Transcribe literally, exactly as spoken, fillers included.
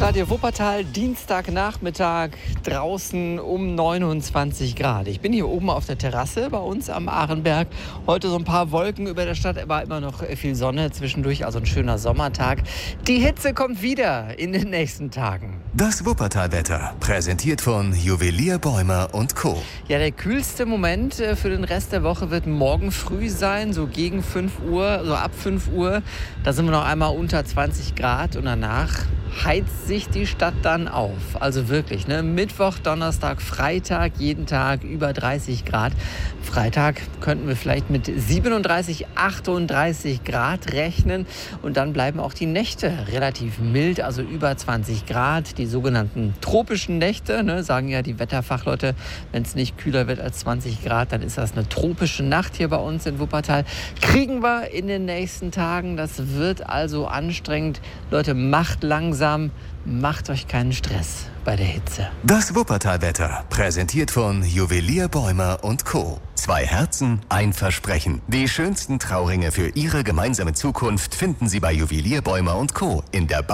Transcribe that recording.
Radio Wuppertal, Dienstagnachmittag, draußen um neunundzwanzig Grad. Ich bin hier oben auf der Terrasse bei uns am Ahrenberg. Heute so ein paar Wolken über der Stadt, aber immer noch viel Sonne zwischendurch, also ein schöner Sommertag. Die Hitze kommt wieder in den nächsten Tagen. Das Wuppertal-Wetter, präsentiert von Juwelier Bäumer und Co. Ja, der kühlste Moment für den Rest der Woche wird morgen früh sein, so gegen fünf Uhr, so ab fünf Uhr. Da sind wir noch einmal unter zwanzig Grad und danach heizt sich die Stadt dann auf. Also wirklich, ne? Mittwoch, Donnerstag, Freitag, jeden Tag über dreißig Grad. Freitag könnten wir vielleicht mit siebenunddreißig, achtunddreißig Grad rechnen. Und dann bleiben auch die Nächte relativ mild, also über zwanzig Grad. Die sogenannten tropischen Nächte, ne, sagen ja die Wetterfachleute, wenn es nicht kühler wird als zwanzig Grad, dann ist das eine tropische Nacht hier bei uns in Wuppertal. Kriegen wir in den nächsten Tagen. Das wird also anstrengend. Leute, macht langsam. Macht euch keinen Stress bei der Hitze. Das Wuppertal-Wetter, präsentiert von Juwelier Bäumer und Co. Zwei Herzen, ein Versprechen. Die schönsten Trauringe für Ihre gemeinsame Zukunft finden Sie bei Juwelier Bäumer und Co. in der